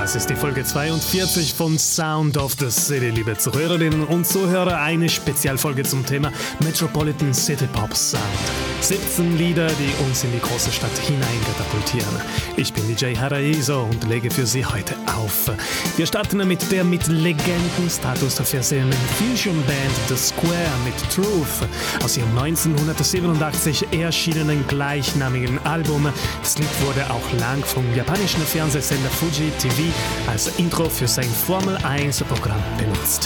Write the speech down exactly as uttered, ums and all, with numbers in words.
Das ist die Folge zweiundvierzig von Sound of the City, liebe Zuhörerinnen und Zuhörer. Eine Spezialfolge zum Thema Metropolitan City Pop Sound. siebzehn Lieder, die uns in die große Stadt hineinkatapultieren. Ich bin D J Haraiso und lege für Sie heute auf. Wir starten mit der mit Legendenstatus versehenen Fusion-Band The Square mit Truth aus ihrem neunzehnhundertsiebenundachtzig erschienenen gleichnamigen Album. Das Lied wurde auch lang vom japanischen Fernsehsender Fuji T V als Intro für sein Formel eins Programm benutzt.